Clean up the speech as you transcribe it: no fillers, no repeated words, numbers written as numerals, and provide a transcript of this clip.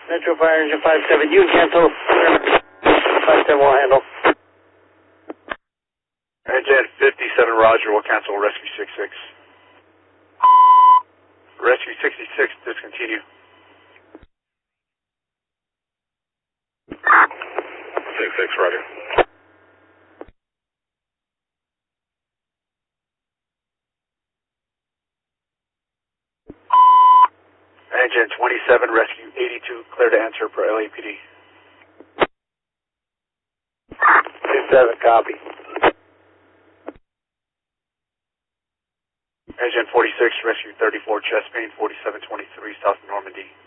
Metro Fire Engine 57, you cancel. 57 will handle. Engine 57, Roger, we'll cancel Rescue 66. Rescue 66, discontinue. 66, Roger. Engine 27, Rescue 82, clear to answer per LAPD. 27, copy. Engine 46, Rescue 34, chest pain, 4723, south of Normandy.